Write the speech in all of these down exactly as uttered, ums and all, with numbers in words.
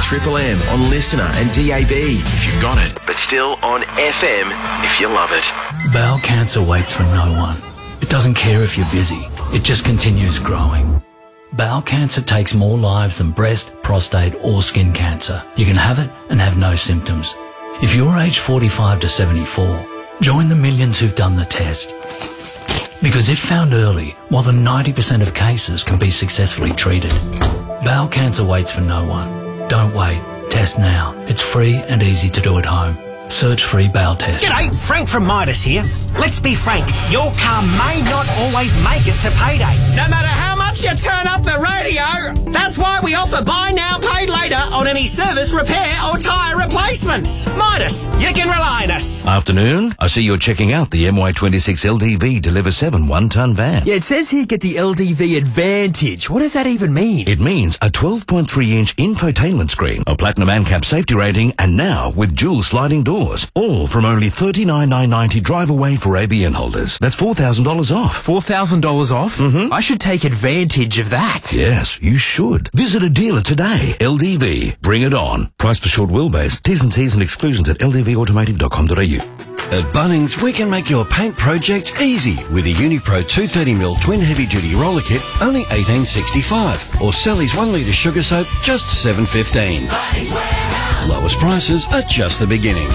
Triple M on Listener and D A B if you've got it, but still on F M if you love it. Bowel cancer waits for no one. It doesn't care if you're busy. It just continues growing. Bowel cancer takes more lives than breast, prostate or skin cancer. You can have it and have no symptoms. If you're aged forty-five to seventy-four, join the millions who've done the test. Because if found early, more than ninety percent of cases can be successfully treated. Bowel cancer waits for no one. Don't wait. Test now. It's free and easy to do at home. Search free bowel test. G'day, Frank from Midas here. Let's be frank, your car may not always make it to payday. No matter how much you turn up the radio, that's why we offer buy now, pay later on any service, repair or tyre replacements. Midas, you can rely on us. Afternoon. I see you're checking out the M Y twenty-six L D V Deliver seven one-tonne van. Yeah, it says here get the L D V Advantage. What does that even mean? It means a twelve point three inch infotainment screen, a platinum ANCAP safety rating, and now with dual sliding doors. All from only thirty-nine thousand nine hundred ninety dollars drive away for A B N holders. That's four thousand dollars off. four thousand dollars off? Mm-hmm. I should take advantage of that. Yes, you should. Visit a dealer today. L D V. Bring it on. Price for short wheelbase. T's and C's and exclusions at l d v automotive dot com dot a u. At Bunnings, we can make your paint project easy with a Unipro two thirty mil twin heavy-duty roller kit, only eighteen sixty-five, or Sally's one litre sugar soap, just seven fifteen. Lowest prices are just the beginning.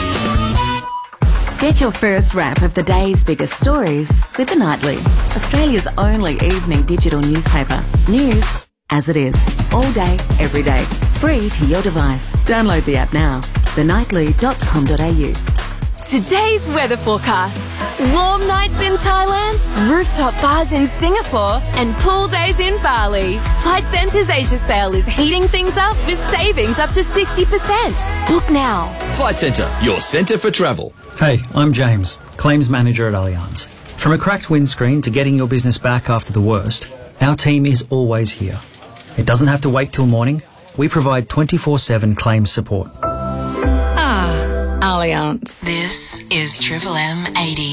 Get your first wrap of the day's biggest stories with The Nightly, Australia's only evening digital newspaper. News as it is, all day, every day, free to your device. Download the app now, the nightly dot com dot a u. Today's weather forecast. Warm nights in Thailand, rooftop bars in Singapore, and pool days in Bali. Flight Centre's Asia sale is heating things up with savings up to sixty percent. Book now. Flight Centre, your centre for travel. Hey, I'm James, Claims Manager at Allianz. From a cracked windscreen to getting your business back after the worst, our team is always here. It doesn't have to wait till morning. We provide twenty-four seven claims support. Ah, Allianz. This is Triple M eighty.